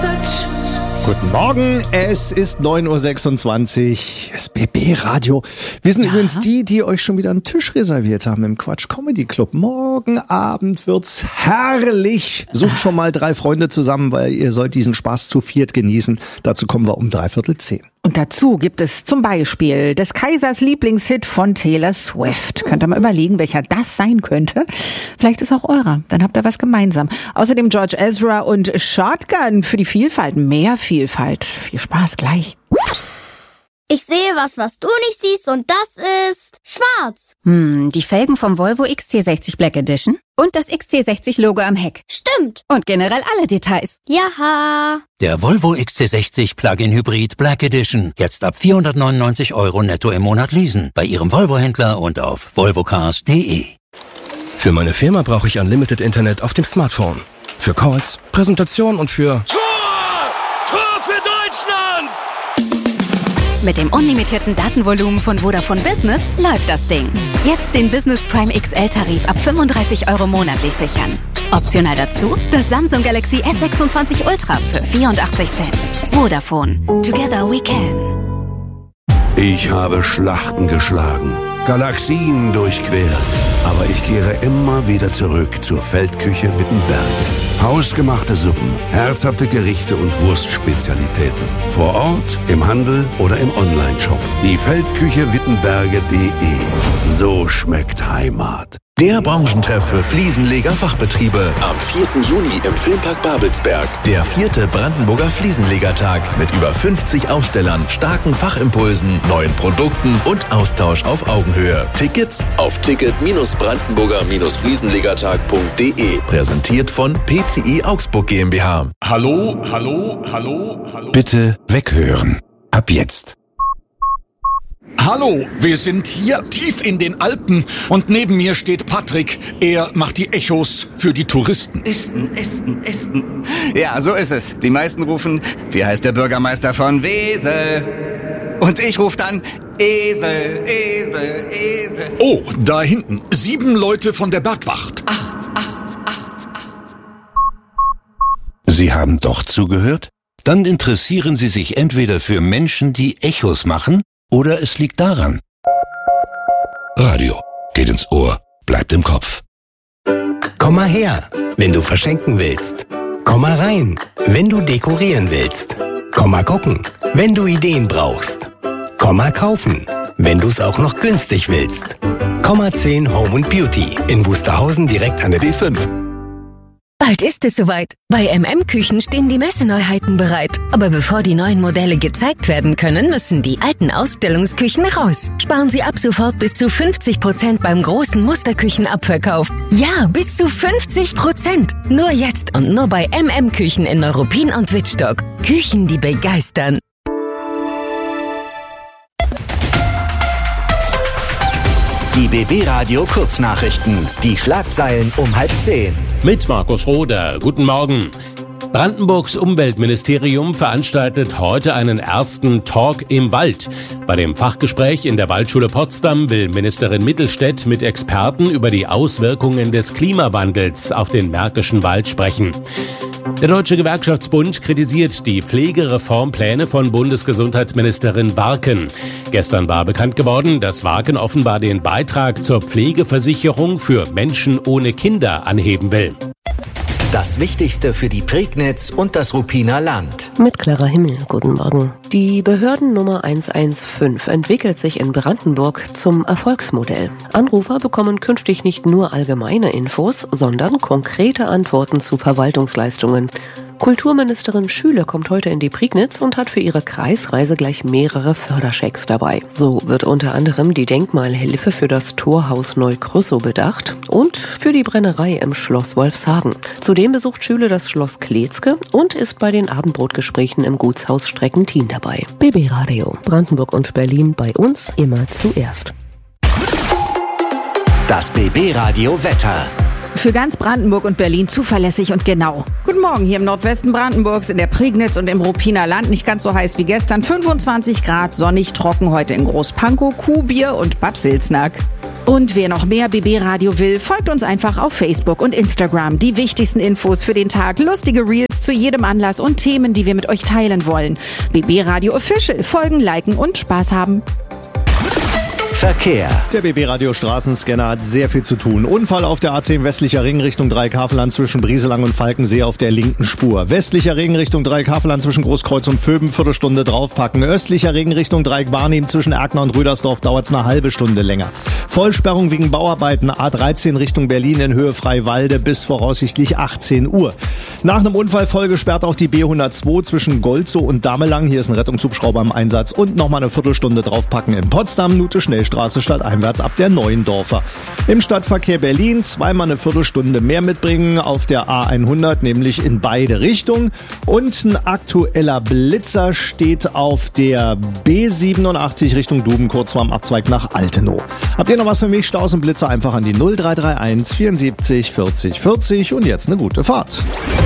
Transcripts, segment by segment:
Message. Guten Morgen, es ist 9.26 Uhr, das BB-Radio. Wir sind übrigens die euch schon wieder einen Tisch reserviert haben im Quatsch Comedy Club. Morgen Abend wird's herrlich. Sucht schon mal 3 Freunde zusammen, weil ihr sollt diesen Spaß zu viert genießen. Dazu kommen wir um 9:45. Und dazu gibt es zum Beispiel des Kaisers Lieblingshit von Taylor Swift. Könnt ihr mal überlegen, welcher das sein könnte? Vielleicht ist auch eurer. Dann habt ihr was gemeinsam. Außerdem George Ezra und Shotgun für die Vielfalt. Mehr Vielfalt. Viel Spaß gleich. Ich sehe was du nicht siehst und das ist schwarz. Die Felgen vom Volvo XC60 Black Edition und das XC60-Logo am Heck. Stimmt. Und generell alle Details. Jaha. Der Volvo XC60 Plug-in Hybrid Black Edition. Jetzt ab 499 € netto im Monat leasen. Bei Ihrem Volvo-Händler und auf volvocars.de. Für meine Firma brauche ich Unlimited Internet auf dem Smartphone. Für Calls, Präsentation und für... Tor für Deutschland! Mit dem unlimitierten Datenvolumen von Vodafone Business läuft das Ding. Jetzt den Business Prime XL-Tarif ab 35 € monatlich sichern. Optional dazu das Samsung Galaxy S26 Ultra für 84 Cent. Vodafone. Together we can. Ich habe Schlachten geschlagen, Galaxien durchquert. Aber ich kehre immer wieder zurück zur Feldküche Wittenberge. Hausgemachte Suppen, herzhafte Gerichte und Wurstspezialitäten. Vor Ort, im Handel oder im Onlineshop. Die Feldküche Wittenberge.de. So schmeckt Heimat. Der Branchentreff für Fliesenleger-Fachbetriebe. Am 4. Juni im Filmpark Babelsberg. Der 4. Brandenburger Fliesenlegertag mit über 50 Ausstellern, starken Fachimpulsen, neuen Produkten und Austausch auf Augenhöhe. Tickets auf ticket-brandenburger-fliesenlegertag.de. Präsentiert von PCI Augsburg GmbH. Hallo. Bitte weghören. Ab jetzt. Hallo, wir sind hier tief in den Alpen und neben mir steht Patrick. Er macht die Echos für die Touristen. Esten. Ja, so ist es. Die meisten rufen, wie heißt der Bürgermeister von Wesel? Und ich rufe dann, Esel. Oh, da hinten, 7 Leute von der Bergwacht. 8. Sie haben doch zugehört? Dann interessieren Sie sich entweder für Menschen, die Echos machen, oder es liegt daran. Radio geht ins Ohr, bleibt im Kopf. Komm mal her, wenn du verschenken willst. Komm mal rein, wenn du dekorieren willst. Komm mal gucken, wenn du Ideen brauchst. Komm mal kaufen, wenn du es auch noch günstig willst. Komm mal 10 Home & Beauty in Wusterhausen direkt an der B5. Bald ist es soweit. Bei MM-Küchen stehen die Messeneuheiten bereit. Aber bevor die neuen Modelle gezeigt werden können, müssen die alten Ausstellungsküchen raus. Sparen Sie ab sofort bis zu 50% beim großen Musterküchenabverkauf. Ja, bis zu 50%. Nur jetzt und nur bei MM-Küchen in Neuruppin und Wittstock. Küchen, die begeistern. Die BB-Radio Kurznachrichten. Die Schlagzeilen um 9:30. Mit Markus Roder. Guten Morgen. Brandenburgs Umweltministerium veranstaltet heute einen ersten Talk im Wald. Bei dem Fachgespräch in der Waldschule Potsdam will Ministerin Mittelstädt mit Experten über die Auswirkungen des Klimawandels auf den Märkischen Wald sprechen. Der Deutsche Gewerkschaftsbund kritisiert die Pflegereformpläne von Bundesgesundheitsministerin Warken. Gestern war bekannt geworden, dass Warken offenbar den Beitrag zur Pflegeversicherung für Menschen ohne Kinder anheben will. Das Wichtigste für die Prignitz und das Ruppiner Land. Mit Clara Himmel, guten Morgen. Die Behördennummer 115 entwickelt sich in Brandenburg zum Erfolgsmodell. Anrufer bekommen künftig nicht nur allgemeine Infos, sondern konkrete Antworten zu Verwaltungsleistungen. Kulturministerin Schüle kommt heute in die Prignitz und hat für ihre Kreisreise gleich mehrere Förderschecks dabei. So wird unter anderem die Denkmalhilfe für das Torhaus Neukrüssow bedacht und für die Brennerei im Schloss Wolfshagen. Zudem besucht Schüle das Schloss Kletzke und ist bei den Abendbrotgesprächen im Gutshaus Streckentin dabei. BB Radio, Brandenburg und Berlin, bei uns immer zuerst. Das BB Radio Wetter. Für ganz Brandenburg und Berlin zuverlässig und genau. Guten Morgen hier im Nordwesten Brandenburgs, in der Prignitz und im Ruppiner Land. Nicht ganz so heiß wie gestern. 25 Grad, sonnig, trocken heute in Großpankow, Kuhbier und Bad Wilsnack. Und wer noch mehr BB Radio will, folgt uns einfach auf Facebook und Instagram. Die wichtigsten Infos für den Tag, lustige Reels zu jedem Anlass und Themen, die wir mit euch teilen wollen. BB Radio Official. Folgen, liken und Spaß haben. Verkehr. Der BB Radio Straßenscanner hat sehr viel zu tun. Unfall auf der A10 westlicher Ring Richtung Dreieck-Havelland zwischen Brieselang und Falkensee auf der linken Spur. Westlicher Ring Richtung Dreieck-Havelland zwischen Großkreuz und Vöben, Viertelstunde draufpacken. Östlicher Ring Richtung Dreieck-Barnim zwischen Erkner und Rüdersdorf dauert's eine halbe Stunde länger. Vollsperrung wegen Bauarbeiten A13 Richtung Berlin in Höhe Freiwalde bis voraussichtlich 18 Uhr. Nach einem Unfall voll gesperrt auch die B102 zwischen Golzow und Damelang. Hier ist ein Rettungshubschrauber im Einsatz und nochmal eine Viertelstunde draufpacken in Potsdam. Minute Schnellstraße stadteinwärts ab der Neuendorfer. Im Stadtverkehr Berlin zweimal eine Viertelstunde mehr mitbringen auf der A100, nämlich in beide Richtungen. Und ein aktueller Blitzer steht auf der B87 Richtung Duben, kurz vorm Abzweig nach Altenow. Habt ihr noch was für mich? Staus und Blitzer einfach an die 0331 74 40 40 und jetzt eine gute Fahrt.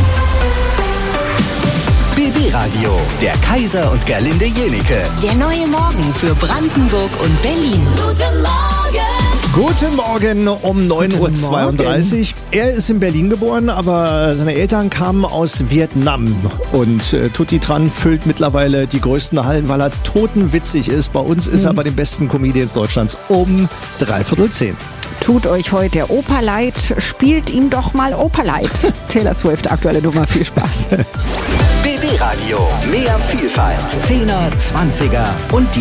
BB Radio, der Kaiser und Gerlinde Jenike. Der neue Morgen für Brandenburg und Berlin. Guten Morgen! Guten Morgen um 9.32 Uhr. Er ist in Berlin geboren, aber seine Eltern kamen aus Vietnam. Und Tutti Tran füllt mittlerweile die größten Hallen, weil er totenwitzig ist. Bei uns ist er bei den besten Comedians Deutschlands um 9:45. Tut euch heute der Opa leid, spielt ihm doch mal Opa leid. Taylor Swift, aktuelle Nummer, viel Spaß. BB Radio, mehr Vielfalt. 10er, 20er und